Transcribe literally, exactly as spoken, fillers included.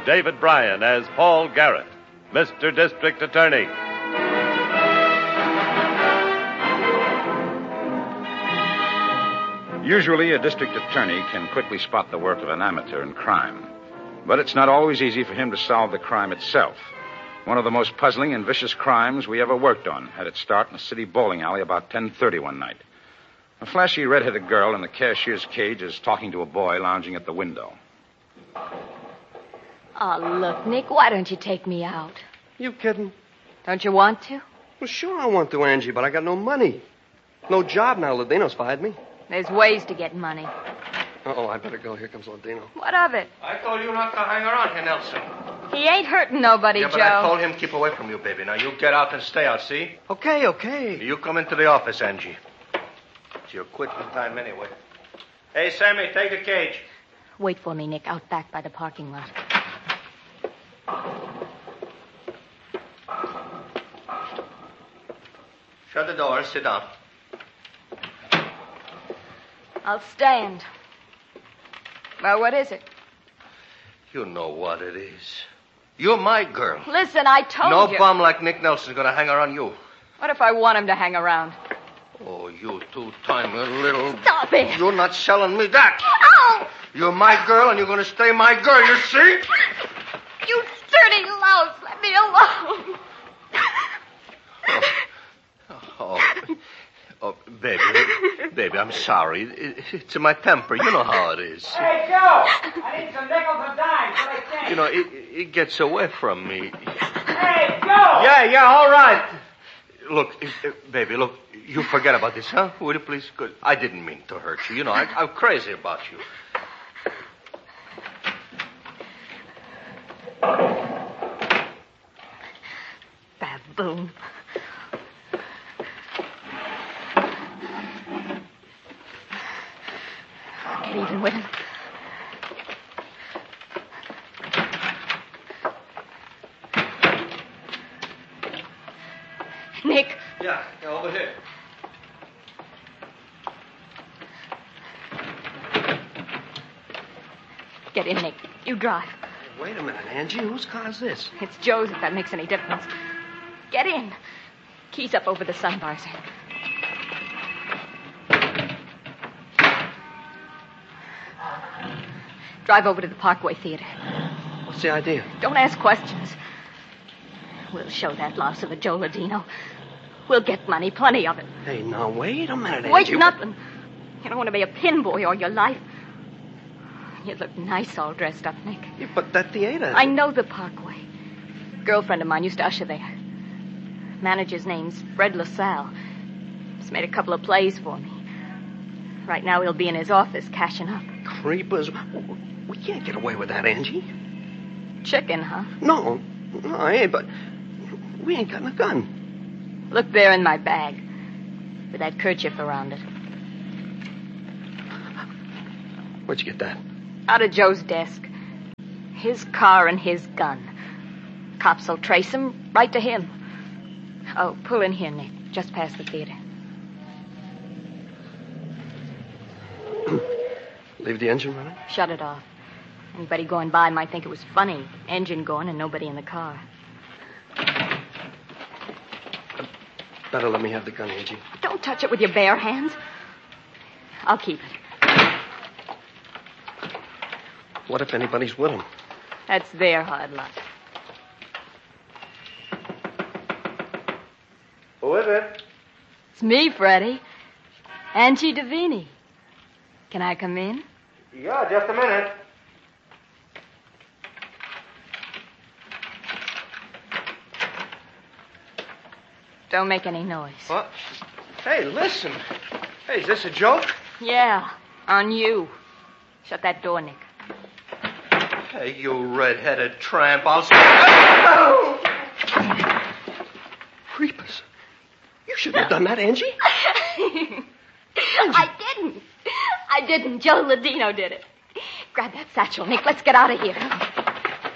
David Bryan as Paul Garrett, Mister District Attorney. Usually, a district attorney can quickly spot the work of an amateur in crime. But it's not always easy for him to solve the crime itself. One of the most puzzling and vicious crimes we ever worked on had its start in a city bowling alley about ten thirty one night. A flashy red-headed girl in the cashier's cage is talking to a boy lounging at the window. Oh, look, Nick, why don't you take me out? You kidding? Don't you want to? Well, sure I want to, Angie, but I got no money. No job now. Ladino's fired me. There's ways to get money. Uh-oh, I better go. Here comes Ladino. What of it? I told you not to hang around here, Nelson. He ain't hurting nobody, yeah, but Joe. I told him keep away from you, baby. Now, you get out and stay out, see? Okay, okay. You come into the office, Angie. It's your quitting time anyway. Hey, Sammy, take the cage. Wait for me, Nick, out back by the parking lot. Shut the door and sit down. I'll stand. Well, what is it? You know what it is. You're my girl. Listen, I told no you. No bum like Nick Nelson's gonna hang around you. What if I want him to hang around? Oh, you two-timey little... Stop it. You're not selling me that. Ow! You're my girl, and you're gonna stay my girl, you see? You dirty louse, let me alone. Oh, oh, oh baby, baby, I'm sorry. It, it's in my temper. You know how it is. Hey, Joe, I need some nickels and dimes. What I think? You know, it, it gets away from me. Hey, Joe! Yeah, yeah, all right. Look, uh, baby, look, you forget about this, huh? Would you please? Good. I didn't mean to hurt you. You know, I, I'm crazy about you. Baboon. I'll get even with him. Nick. Yeah, yeah, over here. Get in, Nick. You drive. Wait a minute, Angie. Whose car is this? It's Joe's, if that makes any difference. Get in. Keys up over the sun bars. Drive over to the Parkway Theater. What's the idea? Don't ask questions. We'll show that louse of a Joe Ladino. We'll get money, plenty of it. Hey, now, wait a minute, Wait, Angie. nothing. You don't want to be a pin boy all your life. You look nice all dressed up, Nick. Yeah, but that theater... I know the Parkway. Girlfriend of mine used to usher there. Manager's name's Fred LaSalle. He's made a couple of plays for me. Right now he'll be in his office cashing up. Creepers. We can't get away with that, Angie. Chicken, huh? No, no, I ain't, but we ain't got a gun. Look there in my bag. With that kerchief around it. Where'd you get that? Out of Joe's desk. His car and his gun. Cops will trace him right to him. Oh, pull in here, Nick. Just past the theater. Leave the engine running? Shut it off. Anybody going by might think it was funny. Engine going and nobody in the car. Better let me have the gun, Angie. Don't touch it with your bare hands. I'll keep it. What if anybody's with him? That's their hard luck. Who is it? It's me, Freddie. Angie Davini. Can I come in? Yeah, just a minute. Don't make any noise. What? Hey, listen. Hey, is this a joke? Yeah, on you. Shut that door, Nick. Hey, you red-headed tramp. I'll... Creepers. You shouldn't have done that, Angie. I didn't. I didn't. Joe Ladino did it. Grab that satchel, Nick. Let's get out of here.